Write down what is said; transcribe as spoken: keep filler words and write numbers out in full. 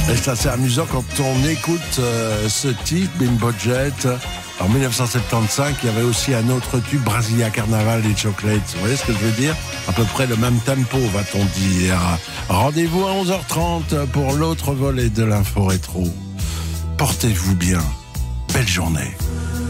Et ça, c'est amusant quand on écoute euh, ce titre, Bim Budget. En dix-neuf cent soixante-quinze, il y avait aussi un autre tube, Brasilia Carnaval et Chocolates. Vous voyez ce que je veux dire? À peu près le même tempo, va-t-on dire. Rendez-vous à onze heures trente pour l'autre volet de l'info rétro. Portez-vous bien. Belle journée.